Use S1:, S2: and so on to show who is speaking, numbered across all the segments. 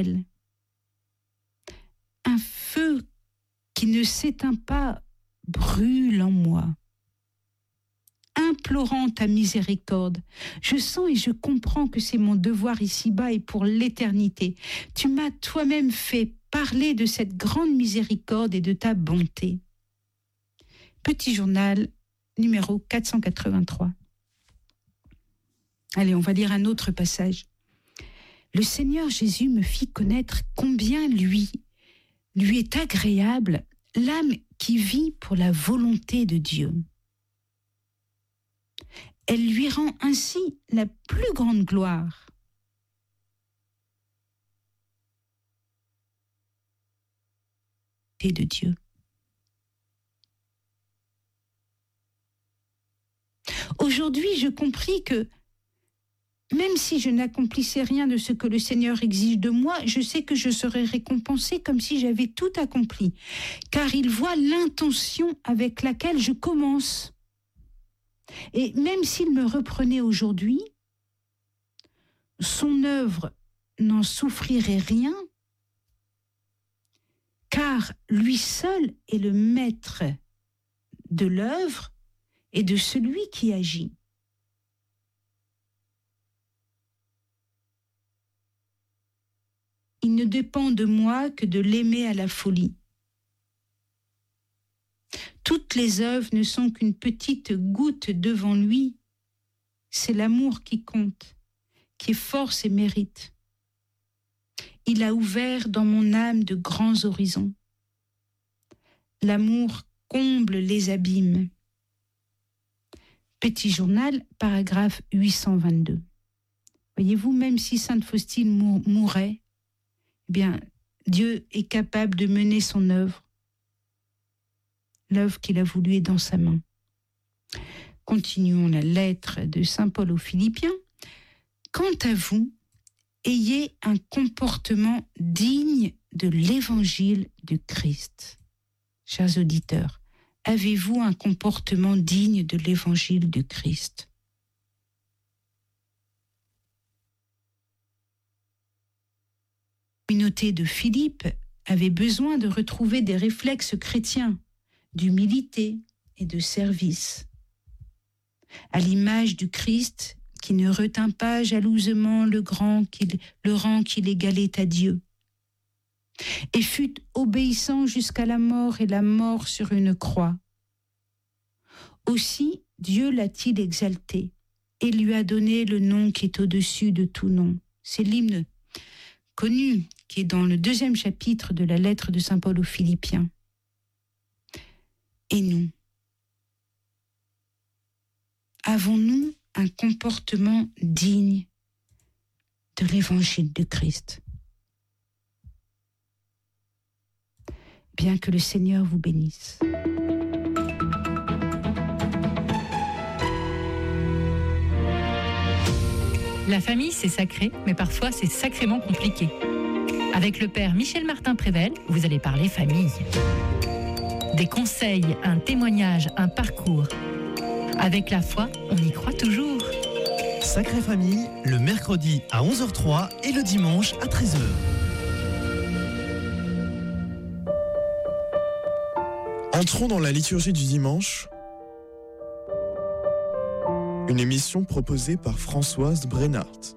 S1: éternel. Un feu qui ne s'éteint pas brûle en moi. Implorant ta miséricorde, je sens et je comprends que c'est mon devoir ici-bas et pour l'éternité. Tu m'as toi-même fait parler de cette grande miséricorde et de ta bonté. Petit journal numéro 483. Allez, on va lire un autre passage. Le Seigneur Jésus me fit connaître combien lui est agréable l'âme qui vit pour la volonté de Dieu. Elle lui rend ainsi la plus grande gloire. De Dieu. Aujourd'hui, je compris que même si je n'accomplissais rien de ce que le Seigneur exige de moi, je sais que je serai récompensée comme si j'avais tout accompli, car il voit l'intention avec laquelle je commence. Et même s'il me reprenait aujourd'hui, son œuvre n'en souffrirait rien, car lui seul est le maître de l'œuvre et de celui qui agit. Il ne dépend de moi que de l'aimer à la folie. Toutes les œuvres ne sont qu'une petite goutte devant lui. C'est l'amour qui compte, qui est force et mérite. Il a ouvert dans mon âme de grands horizons. L'amour comble les abîmes. Petit journal, paragraphe 822. Voyez-vous, même si Sainte Faustine mourait, eh bien, Dieu est capable de mener son œuvre. L'œuvre qu'il a voulu est dans sa main. Continuons la lettre de Saint Paul aux Philippiens. Quant à vous, ayez un comportement digne de l'évangile de Christ. Chers auditeurs, avez-vous un comportement digne de l'évangile de Christ ? La communauté de Philippe avait besoin de retrouver des réflexes chrétiens, d'humilité et de service. À l'image du Christ qui ne retint pas jalousement le rang qu'il égalait à Dieu, et fut obéissant jusqu'à la mort et la mort sur une croix. Aussi Dieu l'a-t-il exalté et lui a donné le nom qui est au-dessus de tout nom. C'est l'hymne connu qui est dans le 2e chapitre de la lettre de Saint Paul aux Philippiens. Et nous, avons-nous un comportement digne de l'évangile de Christ ? Bien que le Seigneur vous bénisse.
S2: La famille, c'est sacré, mais parfois c'est sacrément compliqué. Avec le père Michel Martin-Prével, vous allez parler famille. Des conseils, un témoignage, un parcours. Avec la foi, on y croit toujours.
S3: Sacrée Famille, le mercredi à 11h03 et le dimanche à 13h.
S4: Entrons dans la liturgie du dimanche. Une émission proposée par Françoise Brennart.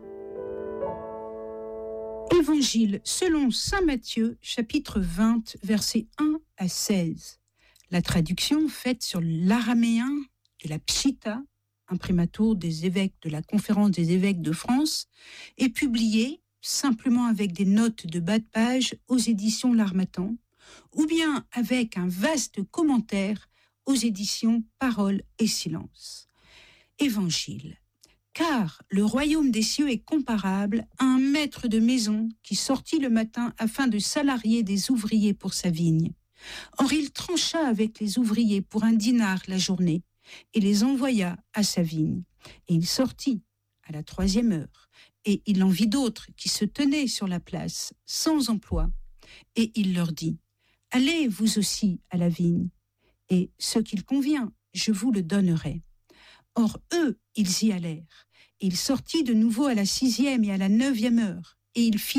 S1: Évangile selon saint Matthieu, chapitre 20, versets 1 à 16. La traduction faite sur l'araméen de la Pshita, imprimatur des évêques de la Conférence des évêques de France, est publiée simplement avec des notes de bas de page aux éditions L'Harmattan, ou bien avec un vaste commentaire aux éditions Parole et Silence. Évangile. Car le royaume des cieux est comparable à un maître de maison qui sortit le matin afin de salarier des ouvriers pour sa vigne. Or il trancha avec les ouvriers pour 1 dinar la journée et les envoya à sa vigne. Et il sortit à la 3e heure, et il en vit d'autres qui se tenaient sur la place, sans emploi. Et il leur dit, « Allez vous aussi à la vigne, et ce qu'il convient, je vous le donnerai. » Or eux, ils y allèrent. Et il sortit de nouveau à la 6e et à la 9e heure, et il fit